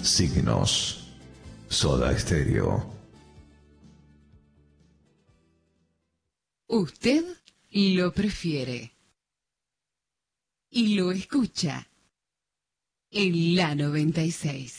Signos. Soda Stereo. Usted lo prefiere. Y lo escucha en la 96.